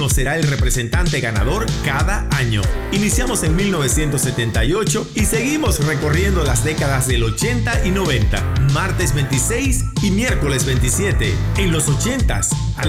uno será el representante ganador cada año. Iniciamos en 1978 y seguimos recorriendo las décadas del 80 y 90, martes 26 y miércoles 27. En los 80s,